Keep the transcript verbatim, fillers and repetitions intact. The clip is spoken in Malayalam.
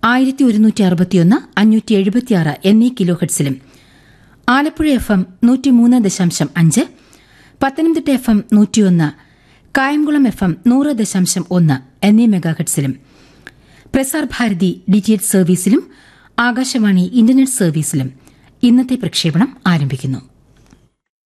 ആയിരത്തി ഒരുന്നൂറ്റി അറുപത്തിയൊന്ന് അഞ്ഞൂറ്റി എഴുപത്തിയാറ് എന്നീ കിലോ ഹെർട്സിലും ആലപ്പുഴ എഫ് എം നൂറ്റിമൂന്ന് ദശാംശം അഞ്ച്, പത്തനംതിട്ട എഫ് എം നൂറ്റിയൊന്ന്, കായംകുളം എഫ് എം നൂറ് ദശാംശം ഒന്ന് എന്നീ മെഗാഹെർട്സിലും പ്രസാർ ഭാരതി ഡിറ്റിഎച്ച് സർവീസിലും ആകാശവാണി ഇന്റർനെറ്റ് സർവീസിലും ഇന്നത്തെ പ്രക്ഷേപണം ആരംഭിക്കുന്നു.